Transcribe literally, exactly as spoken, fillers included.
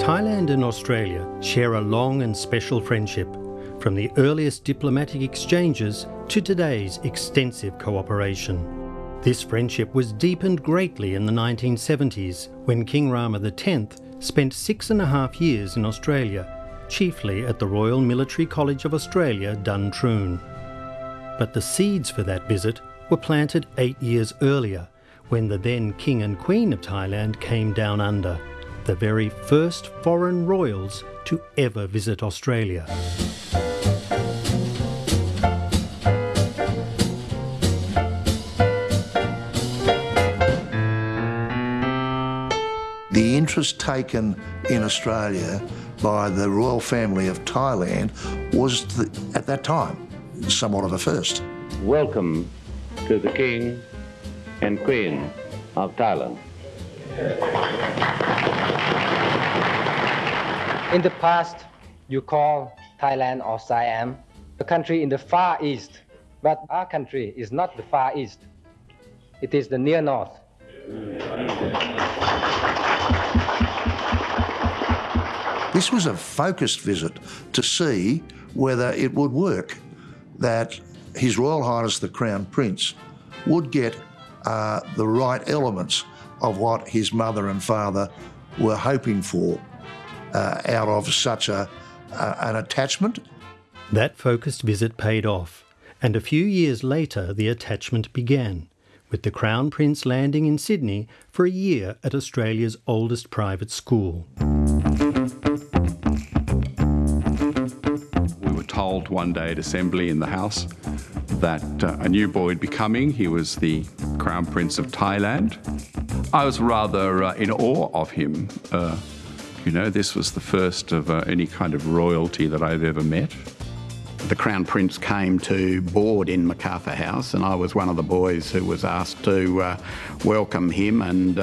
Thailand and Australia share a long and special friendship, from the earliest diplomatic exchanges to today's extensive cooperation. This friendship was deepened greatly in the nineteen seventies when King Rama the tenth spent six and a half years in Australia, chiefly at the Royal Military College of Australia, Duntroon. But the seeds for that visit were planted eight years earlier, when the then King and Queen of Thailand came down under, the very first foreign royals to ever visit Australia. The interest taken in Australia by the royal family of Thailand was, the, at that time, somewhat of a first. Welcome to the King and Queen of Thailand. In the past, you call Thailand or Siam a country in the Far East, but our country is not the Far East. It is the near north. This was a focused visit to see whether it would work, that His Royal Highness the Crown Prince would get uh, the right elements of what his mother and father were hoping for uh, out of such a, uh, an attachment. That focused visit paid off, and a few years later the attachment began, with the Crown Prince landing in Sydney for a year at Australia's oldest private school. We were told one day at Assembly in the House that uh, a new boy would be coming. He was the Crown Prince of Thailand. I was rather uh, in awe of him. Uh, you know, this was the first of uh, any kind of royalty that I've ever met. The Crown Prince came to board in Macarthur House, and I was one of the boys who was asked to uh, welcome him and